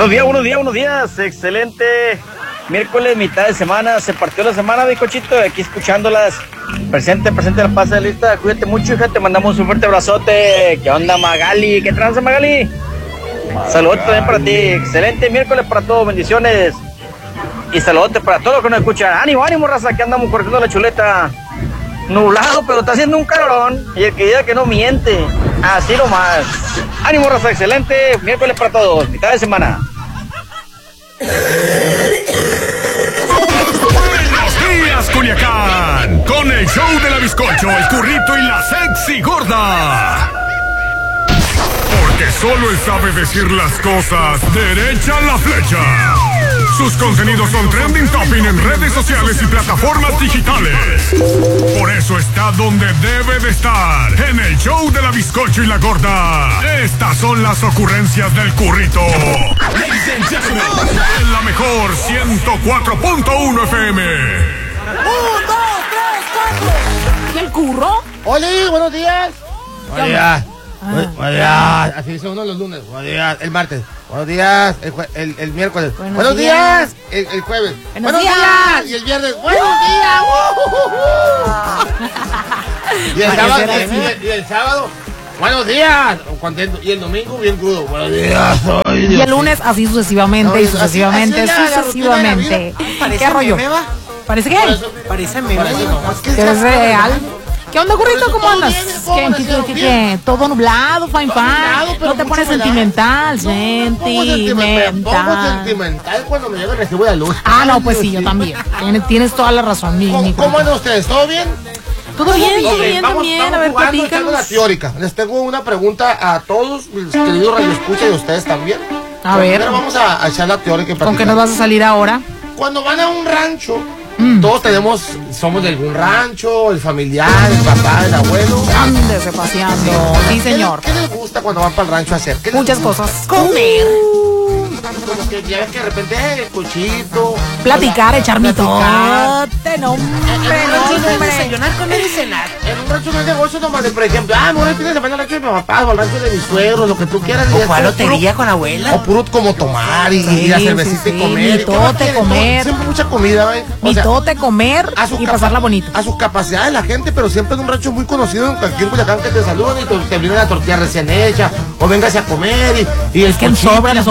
Buenos días. Excelente. Miércoles, mitad de semana. Se partió la semana, bizcochito. Aquí escuchándolas. Presente la paz de lista. Cuídate mucho, hija. Te mandamos un fuerte abrazote. ¿Qué onda, Magali? ¿Qué tranza, Magali? Saludos también para ti. Excelente miércoles para todos. Bendiciones. Y saludos para todos los que nos escuchan. Ánimo, raza, que andamos corriendo la chuleta. Nublado, pero está haciendo un calorón. Y el que diga que no miente. Así nomás. Ánimo, raza, excelente miércoles para todos. Mitad de semana. Buenos días, Culiacán. Con el show de la bizcocho, el currito y la sexy gorda. Porque solo él sabe decir las cosas derecha a la flecha. Sus contenidos son trending topping en redes sociales y plataformas digitales. Por eso está donde debe de estar, en el show de la bizcocho y la gorda. Estas son las ocurrencias del currito. En la mejor 104.1 FM. 1, 2, 3, 4. ¿Y el curro? Oli, buenos días. Buenos días. Buenos días. Así dice uno los lunes. Buenos días. El martes. Buenos días. El miércoles. Buenos días. El jueves. Buenos días. Y el viernes. Buenos días. Y el sábado. Buenos días. Contento. Y el domingo bien crudo. Buenos días. Y el lunes así sucesivamente. No, sucesivamente. ¿Qué rollo? ¿Parece qué? Parece meme. ¿Que es real? ¿Qué onda, currito? ¿Cómo andas? ¿Qué? Todo nublado, fine. No te pones sentimental, Pongo sentimental cuando me llega el recibo de luz. Ah, no, pues sí, yo también. Tienes toda la razón. ¿Cómo andan ustedes? ¿Todo bien? Todo bien, también. A ver, platícanos. La teórica. Les tengo una pregunta a todos mis queridos radioescuchas y a ustedes también. A ver. Primero vamos a echar la teórica. ¿Con qué nos vas a salir ahora? Cuando van a un rancho, todos somos de algún rancho, el familiar, el papá, el abuelo. Ándese paseando. Sí, señor. ¿Qué les gusta cuando van para el rancho a hacer? Muchas cosas. Comer. Como que ya ves que de repente el cochito. Platicar, echar mitote, no, hombre. Desayunar, comer y cenar. En un rancho no hay negocio nomás de, por ejemplo, me voy el fin de semana al rancho de mi papá o al rancho de mis suegros, lo que tú quieras. O jugar lotería con abuela. O puro como tomar y la cervecita y comer. Mitote, comer. Siempre mucha comida, ¿eh? Mitote, comer y pasarla bonito. A sus capacidades la gente, pero siempre en un rancho muy conocido en cualquier Culiacán que te saludan y te brindan la tortilla recién hecha. O véngase a comer y el que sobra.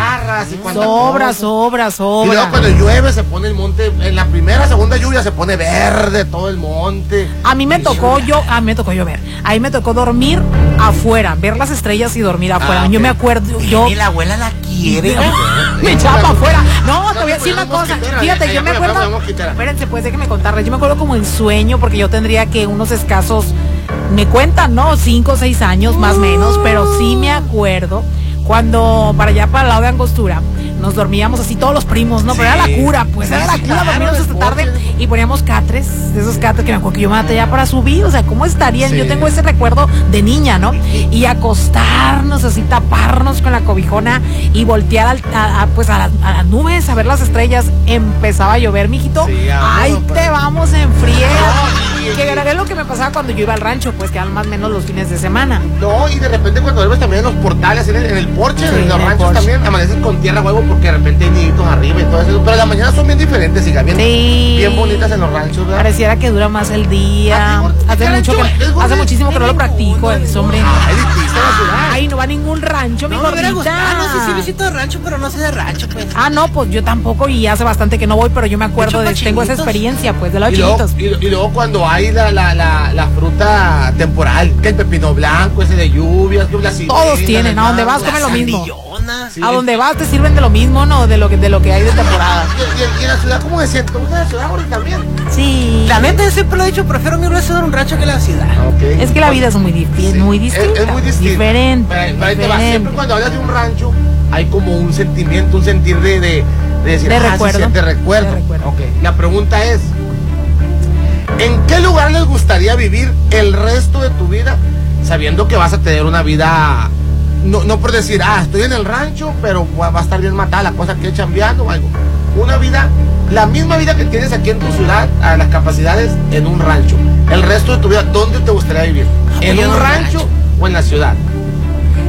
Sobra. Y luego cuando llueve se pone el monte, en la primera, segunda lluvia se pone verde todo el monte. A mí me tocó llover. A mí me tocó dormir afuera, ver las estrellas y dormir afuera. Yo me acuerdo, Y la abuela la quiere. Me echaba para afuera. No, te voy a decir una cosa. Fíjate, yo me acuerdo. Espérense, pues déjenme contarles. Yo me acuerdo como en sueño, porque yo tendría que unos escasos, me cuentan, ¿no? 5 o 6 años más o menos, pero sí me acuerdo cuando para allá, para el lado de Angostura, nos dormíamos así todos los primos, ¿no? Pero era la cura, pues era la cura, dormirnos hasta tarde y poníamos catres, de esos catres que me acuerdo que yo me maté ya para subir, o sea, ¿cómo estarían? Sí. Yo tengo ese recuerdo de niña, ¿no? Y acostarnos así, taparnos con la cobijona y voltear a las nubes, a ver las estrellas. Empezaba a llover, mijito. Sí, ahí te vamos en friega. Que era lo que me pasaba cuando yo iba al rancho, pues que eran más o menos los fines de semana. No, y de repente cuando duermes también en los portales, en el porche, en los ranchos también amanecen con tierra, huevo, porque de repente hay niditos arriba y todo eso. Pero las mañanas son bien diferentes, hija, bien bonitas en los ranchos, ¿verdad? Pareciera que dura más el día. Hace muchísimo que no lo practico eso, hombre. Ay, no va a ningún rancho, mi gordita. No sé si visito de rancho, pero no sé de rancho, pues. Ah, no, pues yo tampoco, y hace bastante que no voy, pero yo me acuerdo tengo esa experiencia, pues, de los chinitos. Y luego cuando hay la fruta temporal, que el pepino blanco, ese de lluvias, que la sirena, todos tienen, a donde vas comen lo mismo. Sí. A donde vas te sirven de lo mismo, ¿no? De lo que hay de temporada. Y en la ciudad, ¿cómo decían? ¿Te gusta la ciudad ahora también? Sí. La neta, yo siempre lo he dicho, prefiero mil veces un rancho que la ciudad. Okay. Es que la vida es muy distinta. Es muy distinta. Diferente. Siempre cuando hablas de un rancho, hay como un sentimiento, un sentir de decir, recuerdo. De recuerdo. Okay. La pregunta es, ¿en qué lugar les gustaría vivir el resto de tu vida sabiendo que vas a tener una vida, no por decir, estoy en el rancho, pero va a estar bien matada la cosa que he chambeando o algo? Una vida, la misma vida que tienes aquí en tu ciudad, a las capacidades en un rancho. El resto de tu vida, ¿dónde te gustaría vivir? ¿En un rancho o en la ciudad?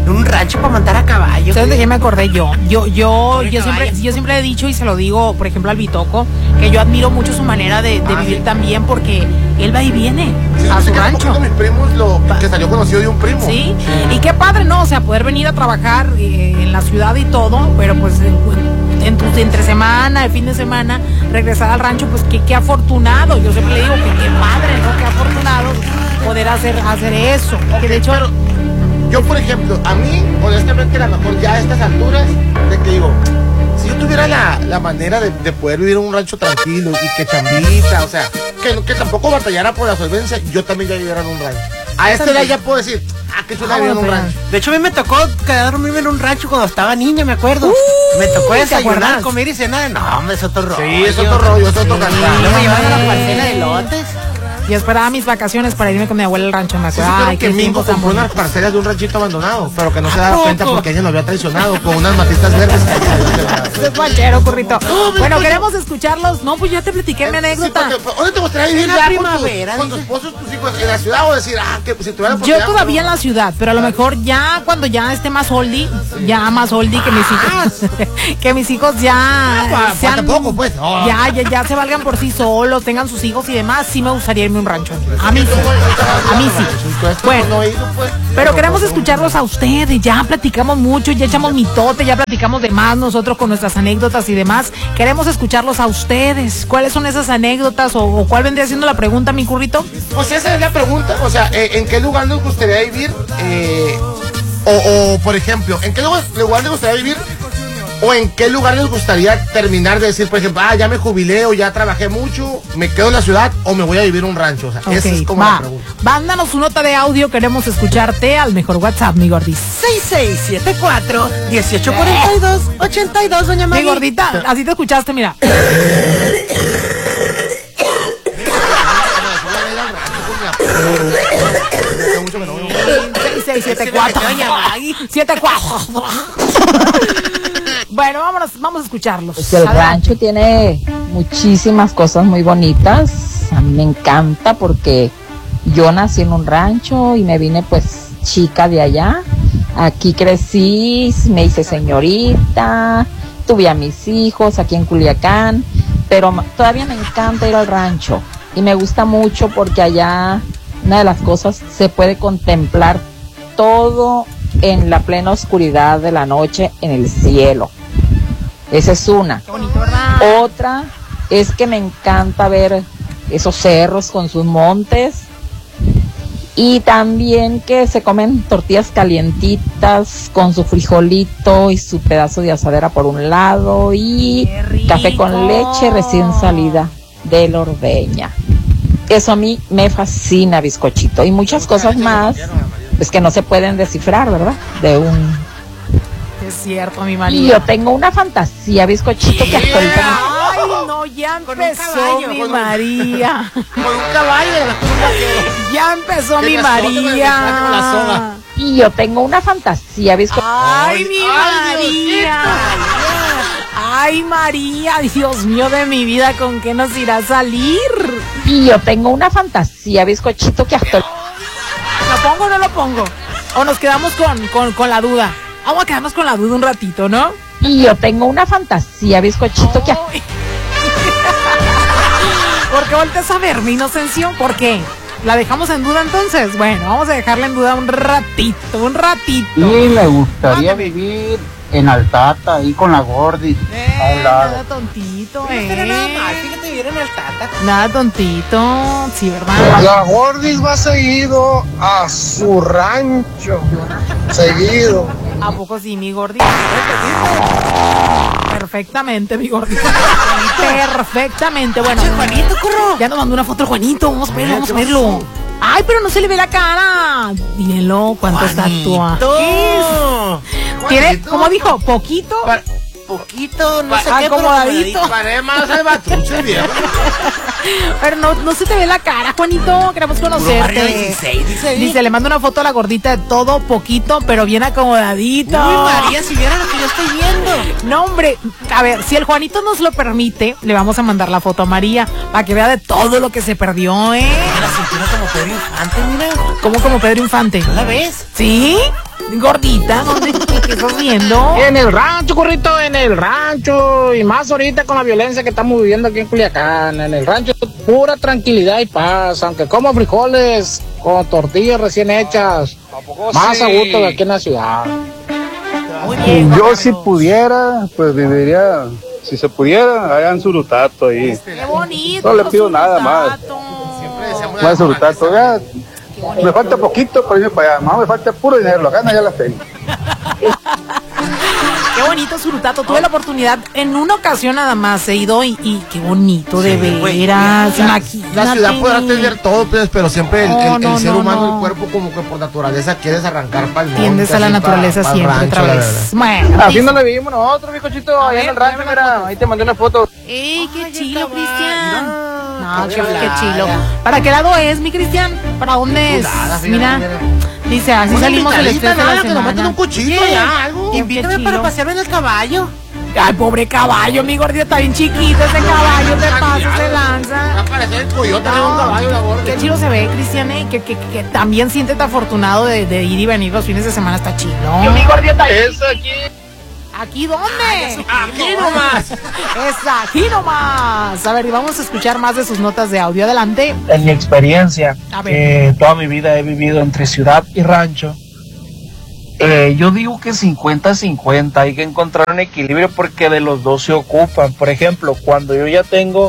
un rancho para montar a caballo. ¿Sabes de qué me acordé yo? Yo siempre he dicho y se lo digo, por ejemplo, al Bitoco, que yo admiro mucho su manera de vivir también, porque él va y viene a su rancho. Mis primos, que salió conocido de un primo. Sí, y qué padre, ¿no? O sea, poder venir a trabajar en la ciudad y todo, pero pues entre semana, el fin de semana, regresar al rancho, pues qué afortunado. Yo siempre le digo que qué padre, ¿no? Qué afortunado poder hacer eso. Okay, que de hecho, yo, por ejemplo, a mí, honestamente, a lo mejor ya a estas alturas, de que digo, si yo tuviera la manera de poder vivir en un rancho tranquilo y que chambita, o sea, que tampoco batallara por la solvencia, yo también ya viviera en un rancho. A esta edad ya puedo decir, que suena vivir en un rancho. De hecho, a mí me tocó quedar a dormirme en un rancho cuando estaba niña, me acuerdo. Me tocó desayunar, comer y cenar. No, hombre, es otro rollo. Sí, es otro rollo, es otro cantar. Yo me llevaron a la parcela de lotes. y esperaba mis vacaciones para irme con mi abuela al rancho. Me acuerdo, ay, que Mingo compró unas parcelas de un ranchito abandonado, pero que no se daba cuenta porque ella lo había traicionado con unas matitas verdes. Es guachero, currito. Bueno, queremos escucharlos. No, pues ya te platiqué mi anécdota. ¿Dónde te gustaría vivir la primavera? Con tu esposo, tus hijos, en la ciudad, o decir, que si tuviera Yo todavía en la ciudad, pero a lo mejor ya cuando ya esté más oldie, que mis hijos, que mis hijos ya sean, poco, pues. Ya se valgan por sí solos, tengan sus hijos y demás. Sí me gustaría irme a un rancho. A mí sí. Bueno, pero queremos escucharlos a ustedes. Ya platicamos mucho, ya echamos mitote, ya platicamos de más nosotros con nuestras anécdotas y demás. Queremos escucharlos a ustedes. ¿Cuáles son esas anécdotas o cuál vendría siendo la pregunta, mi currito? Pues esa es la pregunta. O sea, ¿en qué lugar les gustaría vivir? O por ejemplo, ¿en qué lugar les gustaría vivir? ¿O en qué lugar les gustaría terminar de decir, por ejemplo, ya me jubilé o ya trabajé mucho, me quedo en la ciudad o me voy a vivir un rancho? O sea, esa es como la pregunta. Mándanos su nota de audio, queremos escucharte al mejor WhatsApp, mi gordis. 6674-1842-82, doña Mari. Mi gordita, así te escuchaste, mira. 74. Bueno, vamos a escucharlos. Pues el rancho tiene muchísimas cosas muy bonitas. A mí me encanta porque yo nací en un rancho y me vine pues chica de allá. Aquí crecí, me hice señorita, tuve a mis hijos aquí en Culiacán, pero todavía me encanta ir al rancho y me gusta mucho porque allá una de las cosas se puede contemplar todo en la plena oscuridad de la noche en el cielo. Esa es una. Qué bonito, ¿verdad? Otra es que me encanta ver esos cerros con sus montes y también que se comen tortillas calientitas con su frijolito y su pedazo de asadera por un lado y café con leche recién salida de la ordeña. Eso a mí me fascina, bizcochito, y muchas cosas más pues que no se pueden descifrar, ¿verdad? Es cierto, mi María. Y yo tengo una fantasía, bizcochito, que hasta ahorita Ay, no, ya empezó mi María. Con un caballo. Ya empezó mi María. Y yo tengo una fantasía, bizcochito. Ay, mi María. Ay, María, Dios mío de mi vida, ¿con qué nos irá a salir? Y yo tengo una fantasía, bizcochito, que hasta... ¿Lo pongo o no lo pongo? ¿O nos quedamos con la duda? Vamos a quedarnos con la duda un ratito, ¿no? Y yo tengo una fantasía, bizcochito, que... ¿Por qué volteas a ver, mi inocencio? ¿Por qué? ¿La dejamos en duda entonces? Bueno, vamos a dejarla en duda un ratito. Y me gustaría vivir en Altata, ahí con la Gordis. Nada tontito, No será nada mal, fíjate, vivir en Altata. Nada tontito, sí, ¿verdad? La Gordis va seguido a su rancho. Seguido. ¿A poco sí, mi gordita? Perfectamente, mi gordita. Perfectamente, bueno. Juanito, corro. Ya nos mandó una foto el Juanito, vamos a verlo. Ay, pero no se le ve la cara. Dímelo, ¿cuánto está actuado? ¿Tiene, como dijo, poquito? Poquito, no sé qué, acomodadito. Paré más al batrucho, viejo. Pero no se te ve la cara, Juanito. Queremos conocerte. 16, dice, le mando una foto a la gordita de todo poquito, pero bien acomodadito. Uy, María, si viera lo que yo estoy viendo. No, hombre, a ver, si el Juanito nos lo permite, le vamos a mandar la foto a María para que vea de todo lo que se perdió, La cintura como Pedro Infante, mira. ¿Cómo como Pedro Infante? ¿No la ves? ¿Sí? Gordita, ¿qué estás viendo? En el rancho, Currito, en el rancho. Y más ahorita con la violencia que estamos viviendo aquí en Culiacán. En el rancho, pura tranquilidad y paz. Aunque como frijoles con tortillas recién hechas. Más a gusto de aquí en la ciudad. Muy bien, Yo si pudiera, pues viviría, si se pudiera, allá en Surutato ahí. Qué bonito. No le pido nada más. Más Surutato, ya. Me falta poquito para irme para allá, más me falta puro dinero, las ganas ya las tengo. Qué bonito Surutato, tuve la oportunidad en una ocasión nada más, he ido y qué bonito, de veras, imagínate. La ciudad podrá tener todo, pues, pero siempre el ser humano, el cuerpo como que por naturaleza quieres arrancar para el monte. Tiendes a la naturaleza siempre, otra vez. Bueno, así no le vivimos nosotros, bizcochito, allá en el rancho, mira, ahí te mandé una foto. ¡Ey, qué chilo, Cristian! No, qué chilo. ¿Para qué lado es, mi Cristian? ¿Para dónde es? Mira, dice, así salimos el estrés de la semana. Que nos meten un cuchillo ya, algo. Invítame para pasearme en el caballo. Ay, pobre caballo, mi gordita, está bien chiquito ese caballo, te pasa, se lanza. Va a parecer el coyote de un caballo, la gorda. Qué chido se ve, Cristian, que también siéntete afortunado de ir y venir los fines de semana, está chido. Yo, mi gordita, eso aquí. ¿Aquí dónde? Aquí nomás. Es aquí nomás. A ver, y vamos a escuchar más de sus notas de audio. Adelante. En mi experiencia, A ver. toda mi vida he vivido entre ciudad y rancho. Yo digo que 50-50, hay que encontrar un equilibrio porque de los dos se ocupan. Por ejemplo, cuando yo ya tengo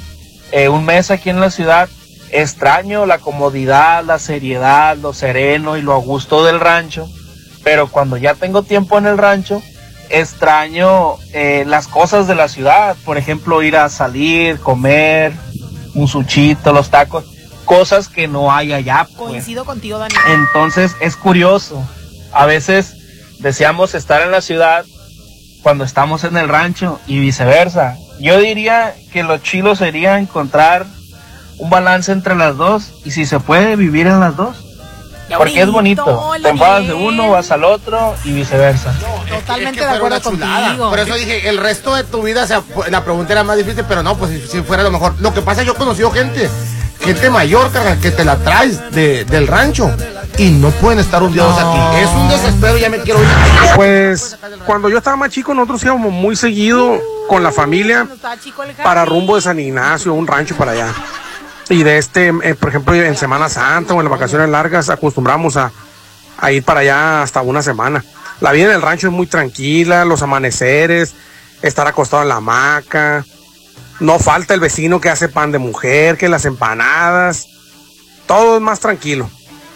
un mes aquí en la ciudad, extraño la comodidad, la seriedad, lo sereno y lo a gusto del rancho. Pero cuando ya tengo tiempo en el rancho, extraño las cosas de la ciudad. Por ejemplo, ir a salir, comer, un suchito, los tacos, cosas que no hay allá, pues. Coincido contigo, Daniel. Entonces es curioso. A veces deseamos estar en la ciudad cuando estamos en el rancho y viceversa. Yo diría que lo chilo sería encontrar un balance entre las dos y si se puede vivir en las dos. Porque es bonito, te enfadas de uno, vas al otro y viceversa. Totalmente de acuerdo contigo. Por eso dije, el resto de tu vida, o sea, la pregunta era más difícil, pero no, pues si fuera lo mejor. Lo que pasa es que yo he conocido gente mayor, carnal, que te la traes del rancho y no pueden estar hundidos aquí. Es un desespero, ya me quiero ir. Pues cuando yo estaba más chico, nosotros íbamos muy seguido con la familia para rumbo de San Ignacio, un rancho para allá. Y por ejemplo, en Semana Santa o en las vacaciones largas acostumbramos a ir para allá hasta una semana. La vida en el rancho es muy tranquila, los amaneceres, estar acostado en la hamaca, no falta el vecino que hace pan de mujer, que las empanadas, todo es más tranquilo.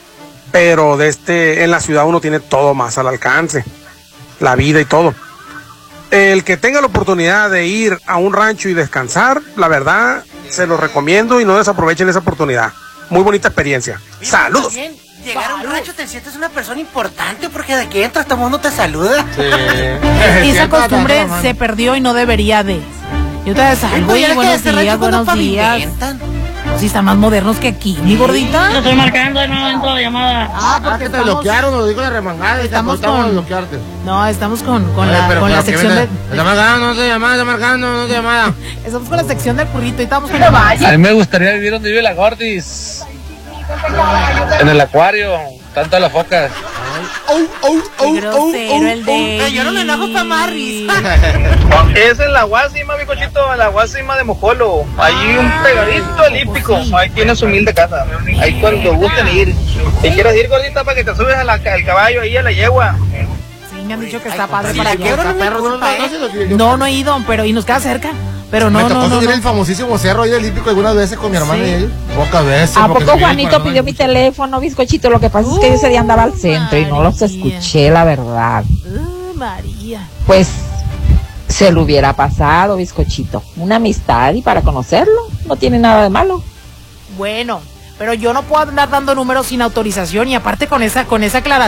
Pero en la ciudad uno tiene todo más al alcance, la vida y todo. El que tenga la oportunidad de ir a un rancho y descansar, la verdad, se lo recomiendo y no desaprovechen esa oportunidad. Muy bonita experiencia. ¡Saludos! Llegar a un rancho te sientes una persona importante porque de que entras todo el mundo te saluda. Sí. Esa costumbre se perdió y no debería de. Yo te salgo y buenos días. Si están más modernos que aquí, mi gordita. Te estoy marcando y no entro la llamada. Porque te bloquearon, lo digo la remangada. Estamos con bloquearte. No, estamos con la sección de. Está marcando, no se llamada, está marcando, no se llamada. Estamos con la sección del currito y estamos con A mí me gustaría vivir donde vive la Gordis. En el acuario, tanto las focas. El de. Yo no me enojo para Marris. Es en la Guasima, mi cochito, en la Guasima de Mojolo. Ahí un pegadito olímpico. Ahí tiene su humilde casa. Ahí cuando gusten ir. Si quieres ir, gordita, para que te subes al caballo ahí a la yegua. Sí, me han dicho que está padre para allá. No he ido, pero y nos queda cerca. Pero no, me tocó subir el famosísimo cerro ahí del Olímpico algunas veces con mi hermana y él. Pocas veces. ¿A poco Juanito pidió mi teléfono, bizcochito? Lo que pasa es que yo ese día andaba al centro y no los escuché, la verdad. María. Pues se lo hubiera pasado, bizcochito. Una amistad y para conocerlo no tiene nada de malo. Bueno, pero yo no puedo andar dando números sin autorización y aparte con esa ¿cómo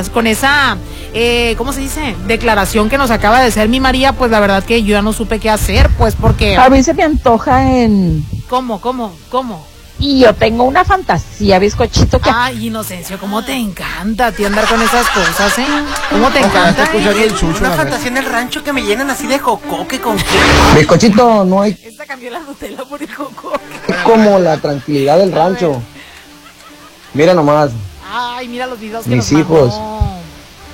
se dice? Declaración que nos acaba de hacer mi María, pues la verdad que yo ya no supe qué hacer, pues porque... A mí se me antoja en... ¿Cómo? Y yo tengo una fantasía, bizcochito, que... Ay, Inocencio, ¿cómo te encanta a ti andar con esas cosas, eh? ¿Cómo te encanta? Una fantasía en el rancho que me llenan así de jocoque con qué. Bizcochito, no hay... Esta cambió la Nutella por el jocoque. Es como la tranquilidad del rancho. Mira nomás. Ay, mira los videos que mis nos hijos. mandó.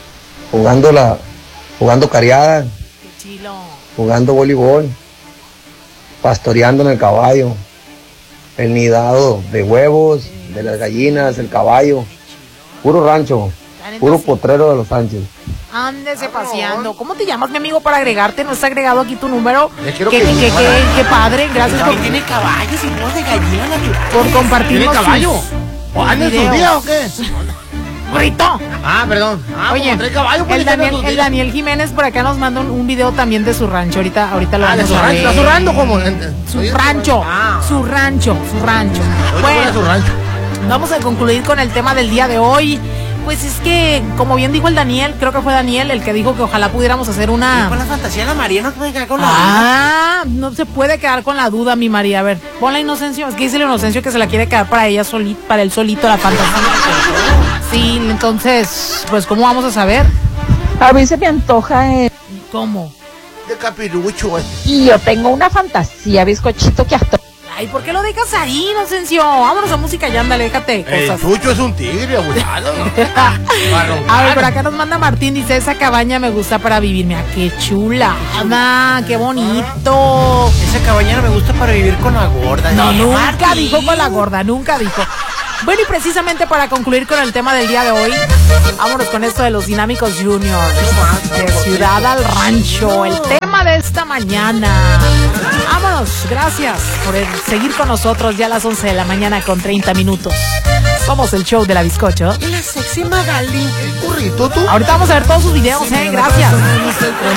jugando cariada, jugando voleibol, pastoreando en el caballo, el nidado de huevos, de las gallinas, el caballo, puro rancho, puro potrero de los Sánchez. Ándese paseando. ¿Cómo te llamas, mi amigo, para agregarte? ¿No está agregado aquí tu número? Qué padre, gracias por... Tiene caballos y voz de gallina natural. Por compartirnos. ¿Tiene caballo? ¿O anda en sus días o qué? ¡Burrito! Ah, perdón. Oye, trae caballo, el Daniel Jiménez por acá nos manda un video también de su rancho. Ahorita lo vamos de su a rancho. ver. ¿Está su rancho como? Su rancho. Bueno, su rancho. Vamos a concluir con el tema del día de hoy. Pues es que, como bien dijo el Daniel, creo que fue Daniel el que dijo que ojalá pudiéramos hacer una... Con la fantasía de la María no puede quedar con la duda. No se puede quedar con la duda, mi María. A ver, pon la Inocencio. Es que dice la Inocencio que se la quiere quedar para ella para él solito la fantasía. Sí, entonces, pues, ¿cómo vamos a saber? A mí se me antoja... ¿Cómo? De capirucho, güey. Y yo tengo una fantasía, bizcochito, que hasta... Ay, ¿por qué lo dejas ahí, Inocencio? Vámonos a música y ándale, déjate cosas. El Chucho es un tigre, abusado. A ver, por acá nos manda Martín, dice, esa cabaña me gusta para vivir. Mira, qué chula, qué bonito. Esa cabaña no me gusta para vivir con la gorda. No, nunca dijo con la gorda, nunca dijo. Bueno, y precisamente para concluir con el tema del día de hoy, vámonos con esto de los Dinámicos Juniors, de Ciudad al Rancho, el tema de esta mañana. Vámonos, gracias por seguir con nosotros ya a las 11 de la mañana con 30 minutos. Somos el show de la Bizcocho. Y la sexy Magali. El currito, tú. Ahorita vamos a ver todos sus videos, gracias.